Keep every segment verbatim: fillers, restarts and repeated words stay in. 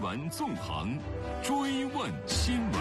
闻纵横，追问新闻。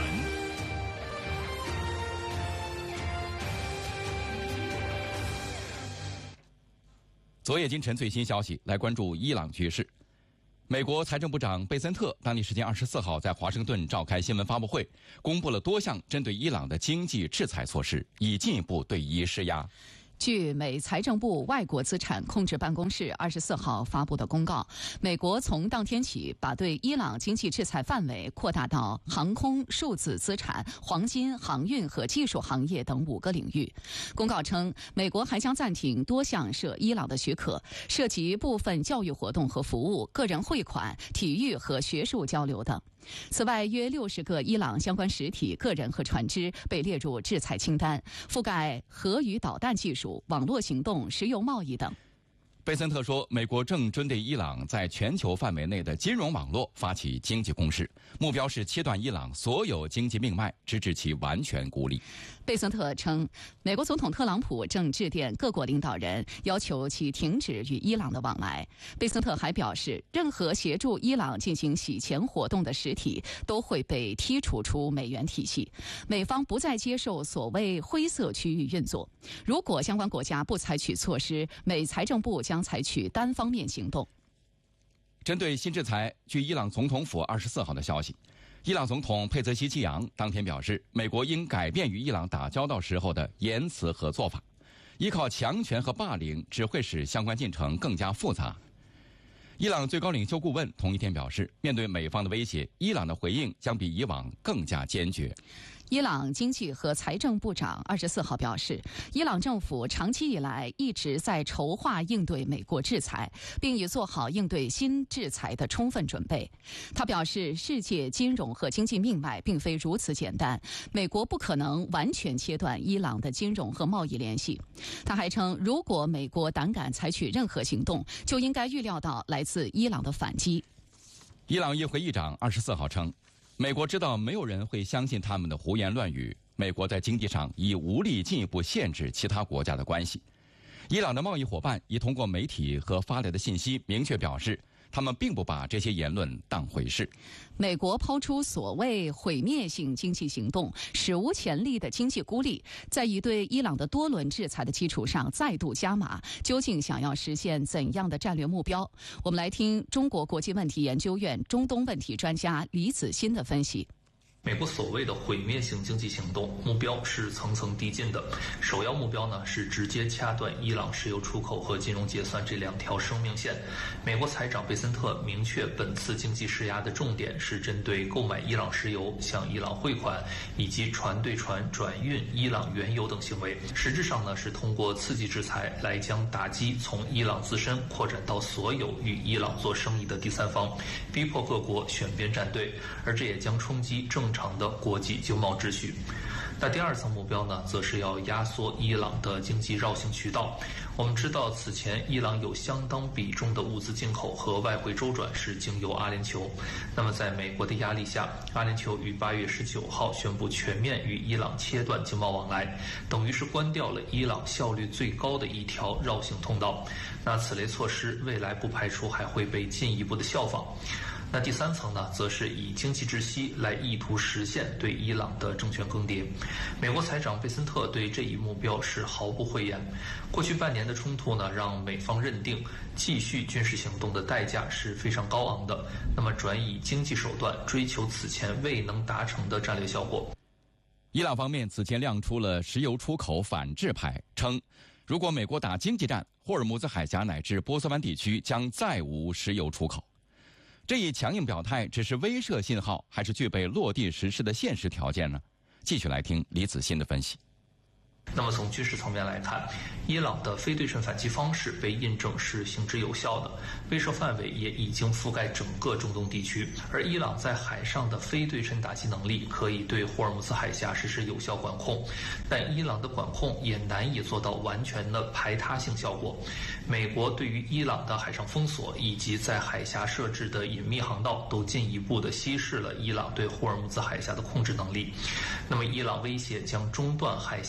昨夜今晨最新消息，来关注伊朗局势。美国财政部长贝森特当地时间二十四号在华盛顿召开新闻发布会，公布了多项针对伊朗的经济制裁措施，以进一步对伊施压。 据美财政部外国资产控制办公室二十四号发布的公告，美国从当天起把对伊朗经济制裁范围扩大到航空、数字资产、黄金、航运和技术行业等五个领域。公告称，美国还将暂停多项涉伊朗的许可，涉及部分教育活动和服务、个人汇款、体育和学术交流等。此外，约六十个伊朗相关实体、个人和船只被列入制裁清单，覆盖核与导弹技术、网络行动、石油贸易等。 贝森特说，美国正针对伊朗在全球范围内的金融网络发起经济攻势，目标是切断伊朗所有经济命脉，直至其完全孤立。 贝森特称，美国总统特朗普正致电各国领导人，要求其停止与伊朗的往来。贝森特还表示，任何协助伊朗进行洗钱活动的实体都会被剔除出美元体系，美方不再接受所谓灰色区域运作。如果相关国家不采取措施，美财政部将采取单方面行动。 针对新制裁，据伊朗总统府二十四号的消息，伊朗总统佩泽希基扬当天表示，美国应改变与伊朗打交道时候的言辞和做法，依靠强权和霸凌只会使相关进程更加复杂。伊朗最高领袖顾问同一天表示，面对美方的威胁，伊朗的回应将比以往更加坚决。 伊朗经济和财政部长二十四号表示，伊朗政府长期以来一直在筹划应对美国制裁，并已做好应对新制裁的充分准备。他表示，世界金融和经济命脉并非如此简单，美国不可能完全切断伊朗的金融和贸易联系。他还称，如果美国胆敢采取任何行动，就应该预料到来自伊朗的反击。 伊朗议会议长二十四号称，美国知道没有人会相信他们的胡言乱语，美国在经济上已无力进一步限制其他国家的关系。伊朗的贸易伙伴已通过媒体和发来的信息明确表示，他们并不把这些言论当回事。 美国抛出所谓毁灭性经济行动，史无前例的经济孤立，在以对伊朗的多轮制裁的基础上再度加码，究竟想要实现怎样的战略目标？我们来听中国国际问题研究院中东问题专家李子欣的分析。 美国所谓的毁灭性经济行动目标是层层递进的，首要目标呢是直接掐断伊朗石油出口和金融结算这两条生命线。美国财长贝森特明确，本次经济施压的重点是针对购买伊朗石油、向伊朗汇款以及船对船转运伊朗原油等行为。实质上呢是通过刺激制裁来将打击从伊朗自身扩展到所有与伊朗做生意的第三方，逼迫各国选边站队，而这也将冲击正常的国际经贸秩序。那第二层目标呢，则是要压缩伊朗的经济绕行渠道。我们知道，此前伊朗有相当比重的物资进口和外汇周转是经由阿联酋。那么在美国的压力下，阿联酋于八月十九号宣布全面与伊朗切断经贸往来，等于是关掉了伊朗效率最高的一条绕行通道。那此类措施未来不排除还会被进一步的效仿。那第三层呢，则是以经济窒息来意图实现对伊朗的政权更迭。美国财长贝森特对这一目标是毫不讳言。过去半年的冲突呢，让美方认定继续军事行动的代价是非常高昂的，那么转以经济手段追求此前未能达成的战略效果。 伊朗方面此前亮出了石油出口反制牌，称如果美国打经济战，霍尔木兹海峡乃至波斯湾地区将再无石油出口。这一强硬表态只是威慑信号，还是具备落地实施的现实条件呢？继续来听李子欣的分析。 那么从军事层面来看，伊朗的非对称反击方式被印证是行之有效的，威慑范围也已经覆盖整个中东地区。而伊朗在海上的非对称打击能力可以对霍尔木兹海峡实施有效管控，但伊朗的管控也难以做到完全的排他性效果。美国对于伊朗的海上封锁以及在海峡设置的隐秘航道，都进一步的稀释了伊朗对霍尔木兹海峡的控制能力。那么伊朗威胁将中断海峡的能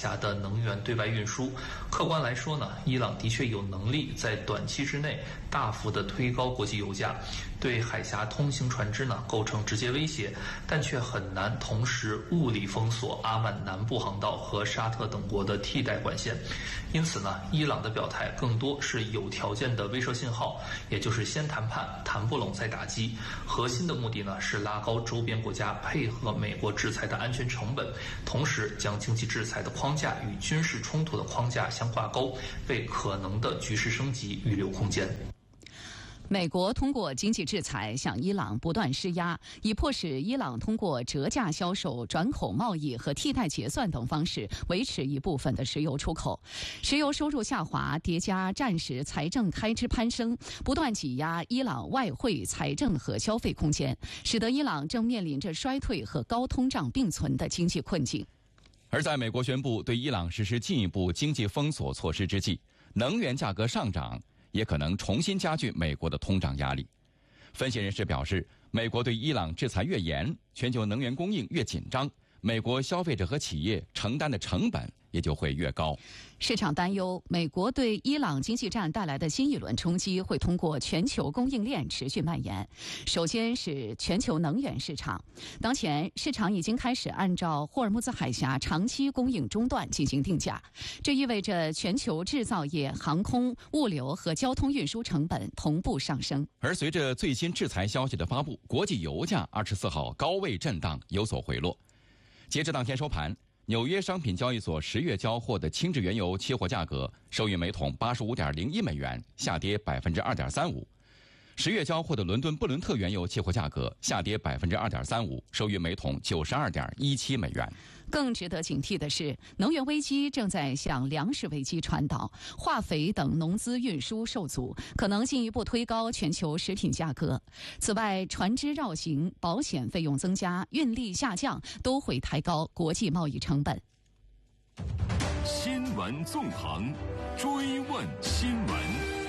能源对外运输。客观来说呢，伊朗的确有能力在短期之内大幅的推高国际油价，对海峡通行船只呢构成直接威胁，但却很难同时物理封锁阿曼南部航道和沙特等国的替代管线。因此呢，伊朗的表态更多是有条件的威慑信号，也就是先谈判，谈不拢再打击。核心的目的呢是拉高周边国家配合美国制裁的安全成本，同时将经济制裁的框架与军事冲突的框架相挂钩，为可能的局势升级预留空间。 美国通过经济制裁向伊朗不断施压，以迫使伊朗通过折价销售、转口贸易和替代结算等方式维持一部分的石油出口。石油收入下滑，叠加战时财政开支攀升，不断挤压伊朗外汇、财政和消费空间，使得伊朗正面临着衰退和高通胀并存的经济困境。 而在美国宣布对伊朗实施进一步经济封锁措施之际，能源价格上涨也可能重新加剧美国的通胀压力。分析人士表示，美国对伊朗制裁越严，全球能源供应越紧张，美国消费者和企业承担的成本也就会越高。 市场担忧，美国对伊朗经济战带来的新一轮冲击会通过全球供应链持续蔓延。首先是全球能源市场，当前市场已经开始按照霍尔木兹海峡长期供应中断进行定价，这意味着全球制造业、航空、物流和交通运输成本同步上升。 而随着最新制裁消息的发布，国际油价二十四号高位震荡，有所回落。截至当天收盘，纽约商品交易所十月交货的轻质原油期货价格收于每桶八十五点零一美元，下跌百分之二点三五。十月交货的伦敦布伦特原油期货价格下跌百分之二点三五，收于每桶九十二点一七美元。 更值得警惕的是，能源危机正在向粮食危机传导，化肥等农资运输受阻，可能进一步推高全球食品价格。此外，船只绕行、保险费用增加、运力下降，都会抬高国际贸易成本。 新闻纵横，追问新闻。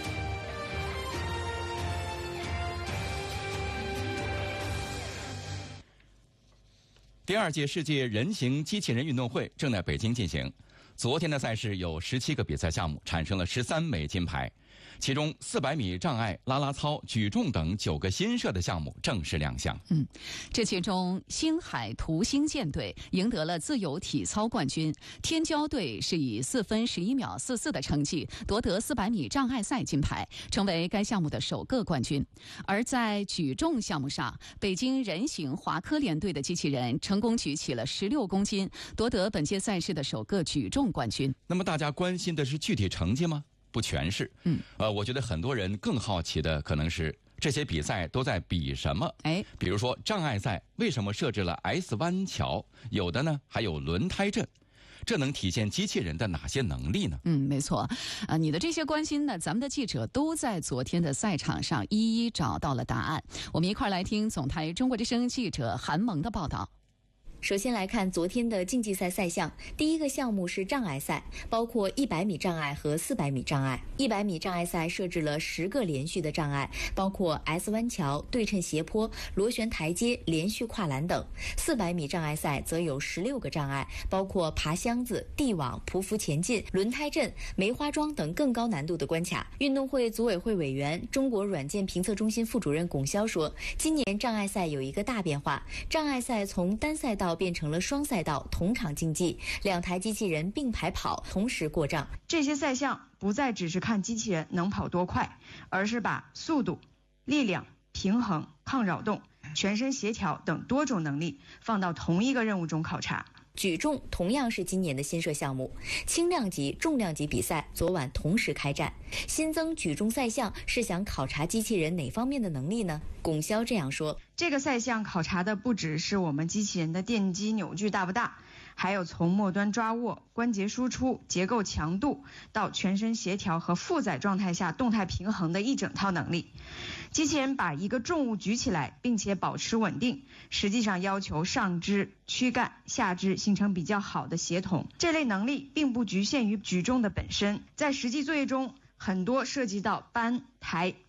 第二届世界人形机器人运动会正在北京进行。昨天的赛事有十七个比赛项目，产生了十三枚金牌，其中四百米障碍、啦啦操、举重等九个新设的项目正式亮相。 嗯，这其中星海图星舰队赢得了自由体操冠军，天骄队是以四分十一秒四四的成绩夺得四百米障碍赛金牌，成为该项目的首个冠军。而在举重项目上，北京人形华科联队的机器人成功举起了十六公斤，夺得本届赛事的首个举重冠军。 那么大家关心的是具体成绩吗？不全是。 嗯， 呃，我觉得很多人更好奇的可能是这些比赛都在比什么？ 哎， 比如说障碍赛为什么设置了 S 弯桥？有的呢还有轮胎阵。这能体现机器人的哪些能力呢？ 嗯，没错，啊，你的这些关心呢，咱们的记者都在昨天的赛场上一一找到了答案。我们一块儿来听总台中国之声记者韩萌的报道。 首先来看昨天的竞技赛赛项，第一个项目是障碍赛，包括一百米障碍和四百米障碍。一百米障碍赛设置了十个连续的障碍，包括 S 弯桥、对称斜坡、螺旋台阶、连续跨栏等。四百米障碍赛则有十六个障碍，包括爬箱子、地网、匍匐前进、轮胎阵、梅花桩等更高难度的关卡。运动会组委会委员、中国软件评测中心副主任龚潇说，今年障碍赛有一个大变化，障碍赛从单赛道变成了双赛道同场竞技，两台机器人并排跑，同时过障。 这些赛项不再只是看机器人能跑多快，而是把速度、力量、平衡、抗扰动、全身协调等多种能力放到同一个任务中考察。 举重同样是今年的新设项目，轻量级、重量级比赛昨晚同时开战。新增举重赛项是想考察机器人哪方面的能力呢？龚潇这样说， 这个赛项考察的不只是我们机器人的电机扭矩大不大，还有从末端抓握、关节输出、结构强度到全身协调和负载状态下动态平衡的一整套能力。机器人把一个重物举起来并且保持稳定，实际上要求上肢、躯干、下肢形成比较好的协同。这类能力并不局限于举重的本身，在实际作业中很多涉及到搬、抬、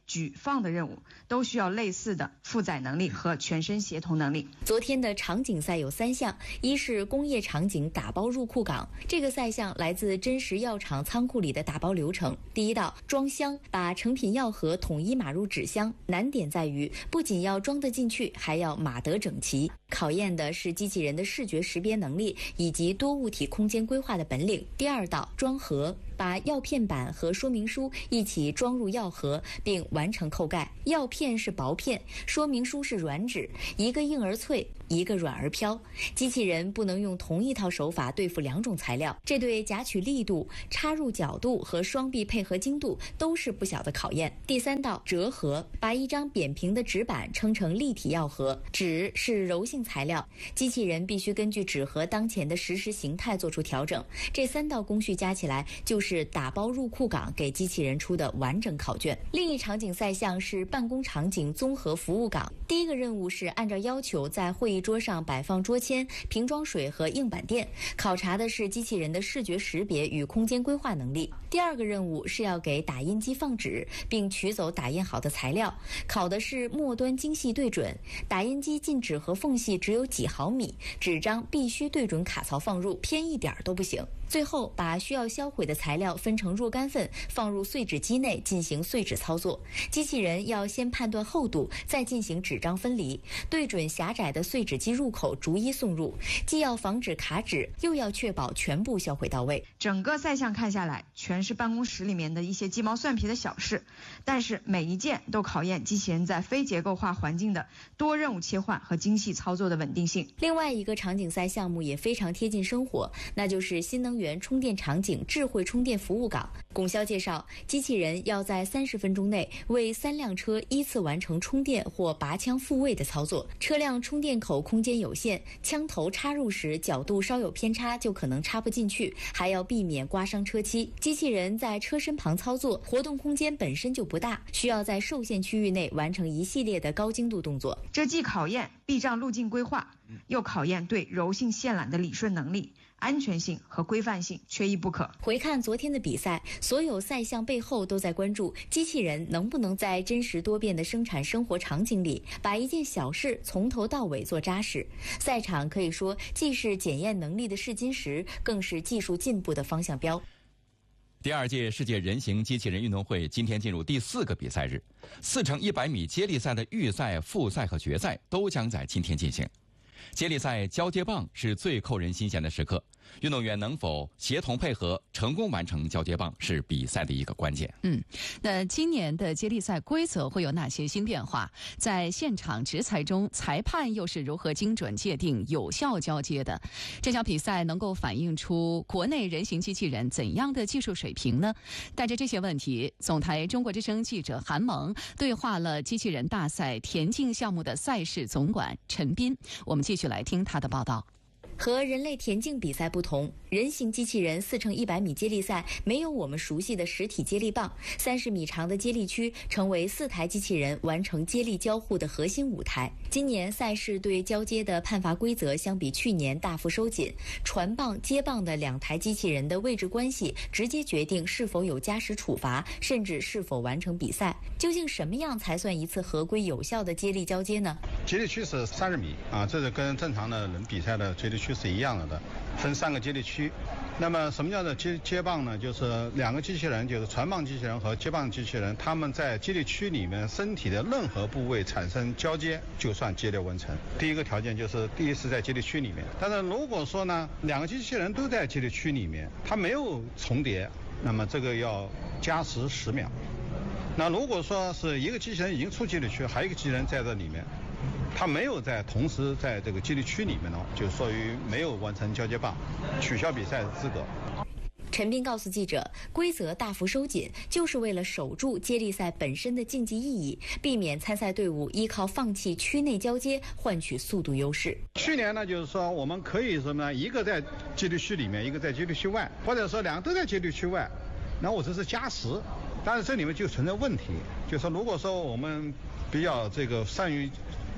举、放的任务，都需要类似的负载能力和全身协同能力。 昨天的场景赛有三项，一是工业场景打包入库港，这个赛项来自真实药厂仓库里的打包流程。第一道装箱，把成品药盒统一码入纸箱，难点在于不仅要装得进去，还要码得整齐，考验的是机器人的视觉识别能力以及多物体空间规划的本领。第二道装盒，把药片板和说明书一起装入药盒，并完成扣盖。药片是薄片，说明书是软纸，一个硬而脆，一个软而飘。机器人不能用同一套手法对付两种材料，这对夹取力度、插入角度和双臂配合精度都是不小的考验。第三道折盒，把一张扁平的纸板撑成立体药盒，纸是柔性材料，机器人必须根据纸盒当前的实时形态做出调整。这三道工序加起来就是是打包入库港给机器人出的完整考卷。另一场景赛项是办公场景综合服务岗，第一个任务是按照要求在会议桌上摆放桌签、瓶装水和硬板垫，考察的是机器人的视觉识别与空间规划能力。第二个任务是要给打印机放纸，并取走打印好的材料，考的是末端精细对准，打印机进纸盒缝隙只有几毫米，纸张必须对准卡槽放入，偏一点都不行。最后把需要销毁的材料分成若干份，放入碎纸机内进行碎纸操作。机器人要先判断厚度，再进行纸张分离，对准狭窄的碎纸机入口逐一送入，既要防止卡纸，又要确保全部销毁到位。 整个赛项看下来，全是办公室里面的一些鸡毛蒜皮的小事，但是每一件都考验机器人在非结构化环境的多任务切换和精细操作的稳定性。 另外一个场景赛项目也非常贴近生活，那就是新能源充电场景智慧充电服务岗。龚潇介绍，机器人要在三十分钟内为三辆车依次完成充电或拔枪复位的操作。车辆充电口空间有限，枪头插入时角度稍有偏差就可能插不进去，还要避免刮伤车漆。机器人在车身旁操作，活动空间本身就不大，需要在受限区域内完成一系列的高精度动作。 这既考验避障路径规划，又考验对柔性线缆的理顺能力，安全性和规范性缺一不可。 回看昨天的比赛，所有赛项背后都在关注机器人能不能在真实多变的生产生活场景里，把一件小事从头到尾做扎实。赛场可以说既是检验能力的试金石，更是技术进步的方向标。 第二届世界人形机器人运动会今天进入第四个比赛日，四乘一百米接力赛的预赛、复赛和决赛都将在今天进行。接力赛交接棒是最扣人心弦的时刻，运动员能否协同配合，成功完成交接棒是比赛的一个关键。 嗯，那今年的接力赛规则会有哪些新变化？在现场直裁中，裁判又是如何精准界定有效交接的？这项比赛能够反映出国内人形机器人怎样的技术水平呢？带着这些问题，总台中国之声记者韩萌对话了机器人大赛田径项目的赛事总管陈斌，我们继续来听他的报道。 和人类田径比赛不同，人形机器人四乘一百米接力赛没有我们熟悉的实体接力棒，三十米长的接力区成为四台机器人完成接力交互的核心舞台。今年赛事对交接的判罚规则相比去年大幅收紧，传棒、接棒的两台机器人的位置关系直接决定是否有加时处罚，甚至是否完成比赛。究竟什么样才算一次合规有效的接力交接呢？ 接力区是三十米啊，这是跟正常的人比赛的接力区是一样的的，分三个接力区。那么什么叫做接接棒呢？就是两个机器人，就是传棒机器人和接棒机器人，他们在接力区里面身体的任何部位产生交接，就算接力完成。第一个条件就是第一是在接力区里面，但是如果说呢，两个机器人都在接力区里面，它没有重叠，那么这个要加时十秒。那如果说是一个机器人已经出接力区，还有一个机器人在这里面，他没有在同时在这个接力区里面呢，就属于没有完成交接棒，取消比赛资格。 陈斌告诉记者，规则大幅收紧，就是为了守住接力赛本身的竞技意义，避免参赛队伍依靠放弃区内交接换取速度优势。 去年呢，就是说我们可以什么呢？一个在接力区里面，一个在接力区外，或者说两个都在接力区外，那我这是加时。但是这里面就存在问题，就是说如果说我们比较这个善于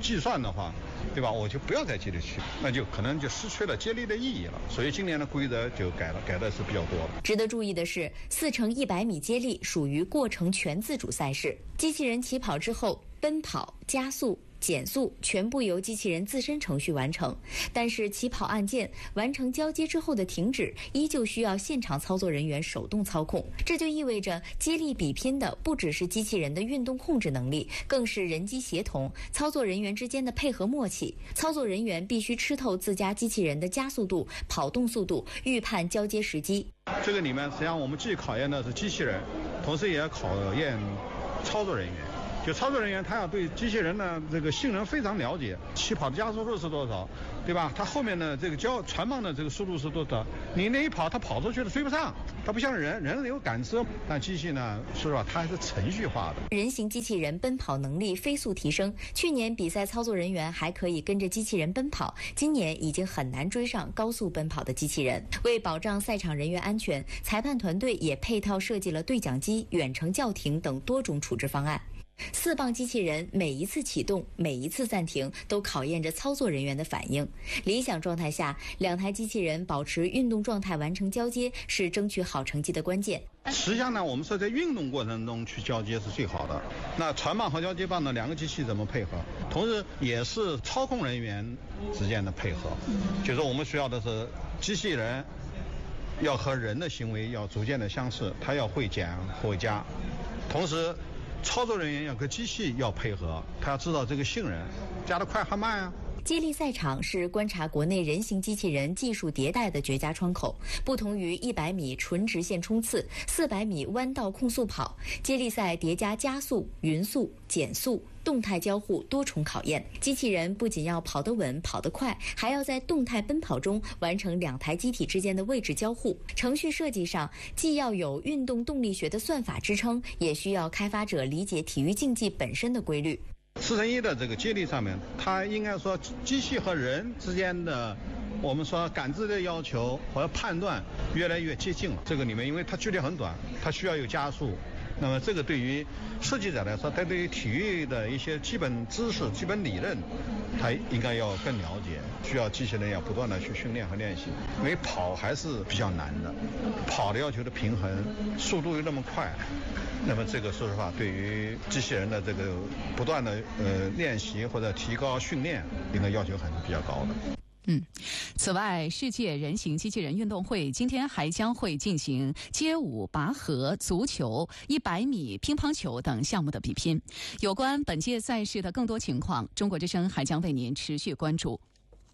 计算的话，对吧？我就不要在接力区，那就可能就失去了接力的意义了。所以今年的规则就改了，改的是比较多的。 值得注意的是，四乘一百米接力属于过程全自主赛事，机器人起跑之后，奔跑、加速、减速全部由机器人自身程序完成，但是起跑按键完成交接之后的停止依旧需要现场操作人员手动操控。这就意味着接力比拼的不只是机器人的运动控制能力，更是人机协同、操作人员之间的配合默契。操作人员必须吃透自家机器人的加速度、跑动速度，预判交接时机。 这个里面实际上我们既考验的是机器人，同时也要考验操作人员。就操作人员他要对机器人的这个性能非常了解，起跑的加速度是多少，对吧？它后面的这个交传棒的这个速度是多少？你那一跑，它跑出去了追不上。它不像人，人有感知，但机器呢，说实话，它还是程序化的。 人形机器人奔跑能力飞速提升，去年比赛操作人员还可以跟着机器人奔跑，今年已经很难追上高速奔跑的机器人。为保障赛场人员安全，裁判团队也配套设计了对讲机、远程叫停等多种处置方案。四磅机器人每一次启动、每一次暂停都考验着操作人员的反应。理想状态下，两台机器人保持运动状态完成交接是争取好成绩的关键。 实际上呢，我们说在运动过程中去交接是最好的。那传棒和交接棒呢，两个机器怎么配合？同时也是操控人员之间的配合。就是我们需要的是机器人要和人的行为要逐渐的相似，它要会减会加，同时操作人员要跟机器要配合，他要知道这个性能加得快还慢啊。 接力赛场是观察国内人形机器人技术迭代的绝佳窗口。不同于一百米纯直线冲刺、四百米弯道控速跑，接力赛叠加加速、匀速、减速、动态交互多重考验。机器人不仅要跑得稳、跑得快，还要在动态奔跑中完成两台机体之间的位置交互。程序设计上，既要有运动动力学的算法支撑，也需要开发者理解体育竞技本身的规律。 四乘一的这个接力上面，它应该说机器和人之间的我们说感知的要求和判断越来越接近了。这个里面因为它距离很短，它需要有加速，那么这个对于设计者来说，他对于体育的一些基本知识、基本理论，他应该要更了解，需要机器人要不断的去训练和练习。因为跑还是比较难的，跑的要求的平衡，速度又那么快，那么这个说实话，对于机器人的这个不断的呃练习或者提高训练，应该要求还是比较高的。 嗯，此外，世界人形机器人运动会今天还将会进行街舞、拔河、足球、一百米乒乓球等项目的比拼。有关本届赛事的更多情况，中国之声还将为您持续关注。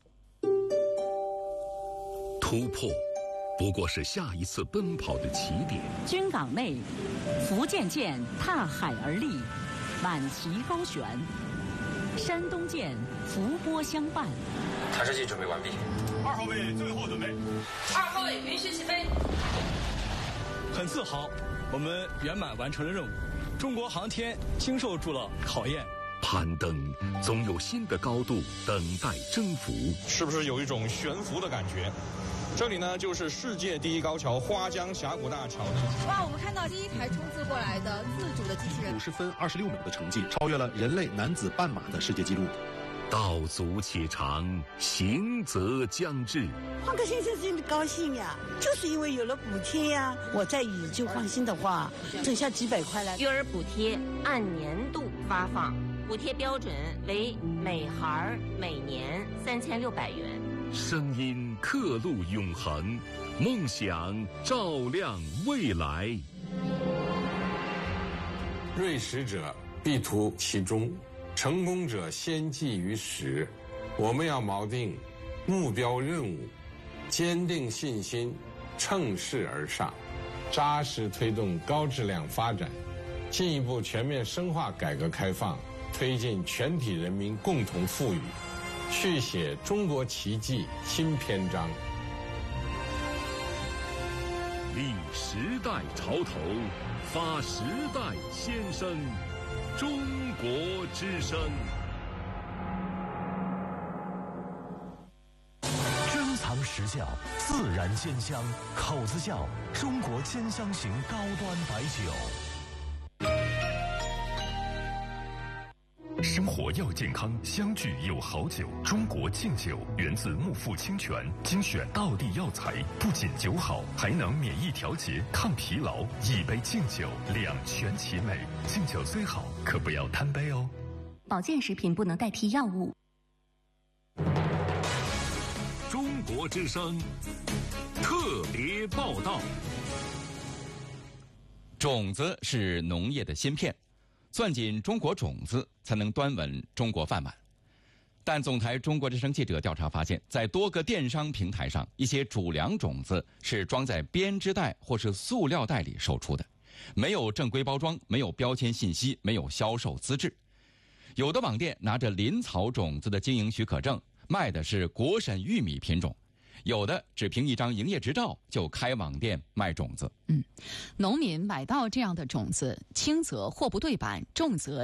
突破不过是下一次奔跑的起点。 军港内，福建舰踏海而立，满旗高悬；山东舰伏波相伴。 探视器准备完毕。 二号位最后准备。 二号位允许起飞。 很自豪，我们圆满完成了任务。中国航天经受住了考验。 攀登总有新的高度等待征服。 是不是有一种悬浮的感觉？这里呢，就是世界第一高桥花江峡谷大桥。 哇，我们看到第一台冲刺过来的自主的机器人， 五十分二十六秒的成绩，超越了人类男子半马的世界纪录。 道阻且长，行则将至。 黄克先生真的高兴呀，就是因为有了补贴呀。我在宇就放心的话，挣下几百块来。 育儿补贴按年度发放，补贴标准为每孩每年三千六百元。 声音刻录永恒，梦想照亮未来。 锐实者必图其中，成功者先记于始。我们要锚定目标任务，坚定信心，乘势而上，扎实推动高质量发展，进一步全面深化改革开放，推进全体人民共同富裕，续写中国奇迹新篇章。 立时代潮头，发时代先声，中国之声。 珍藏实窖，自然鲜香，口子窖，中国千香型高端白酒。 生活要健康，相聚有好酒。中国敬酒源自木富清泉，精选道地药材，不仅酒好，还能免疫调节、抗疲劳。一杯敬酒，两全其美。敬酒虽好，可不要贪杯哦。 保健食品不能代替药物。 中国之声特别报道。 种子是农业的芯片，攥紧中国种子才能端稳中国饭碗。但总台中国之声记者调查发现，在多个电商平台上，一些主粮种子是装在编织袋或是塑料袋里售出的，没有正规包装，没有标签信息，没有销售资质。有的网店拿着林草种子的经营许可证，卖的是国审玉米品种。有的只凭一张营业执照就开网店卖种子。 嗯，农民买到这样的种子，轻则货不对版，重则